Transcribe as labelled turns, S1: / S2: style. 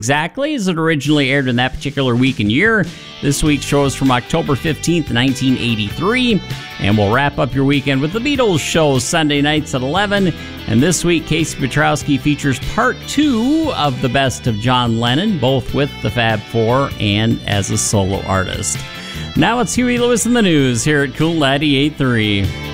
S1: exactly as it originally aired in that particular week and year. This week's show is from October 15th, 1983. And we'll wrap up your weekend with the Beatles show Sunday nights at 11. And this week, Casey Pietrowski features part 2 of the best of John Lennon, both with the Fab Four and as a solo artist. Now it's Huey Lewis in the News here at Cool 98.3.